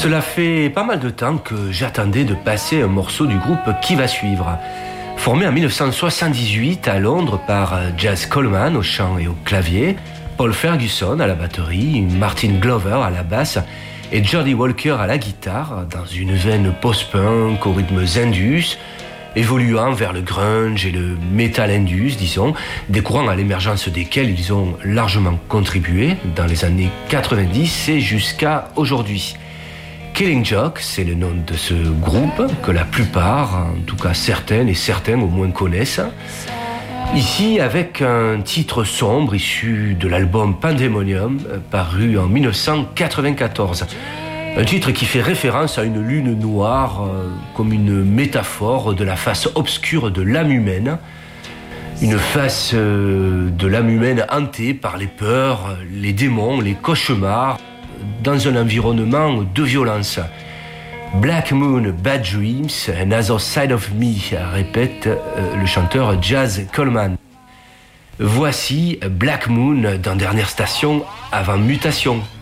Cela fait pas mal de temps que j'attendais de passer un morceau du groupe qui va suivre. Formé en 1978 à Londres par Jaz Coleman au chant et au clavier, Paul Ferguson à la batterie, Martin Glover à la basse et Jody Walker à la guitare, dans une veine post-punk aux rythmes indus, évoluant vers le grunge et le metal indus, disons, des courants à l'émergence desquels ils ont largement contribué dans les années 90 et jusqu'à aujourd'hui. Killing Joke, c'est le nom de ce groupe que la plupart, en tout cas certaines et certains au moins connaissent. Ici avec un titre sombre issu de l'album Pandemonium, paru en 1994. Un titre qui fait référence à une lune noire comme une métaphore de la face obscure de l'âme humaine. Une face de l'âme humaine hantée par les peurs, les démons, les cauchemars, dans un environnement de violence. Black Moon, Bad Dreams, Another Side of Me, répète le chanteur Jaz Coleman. Voici Black Moon dans Dernière Station avant Mutation.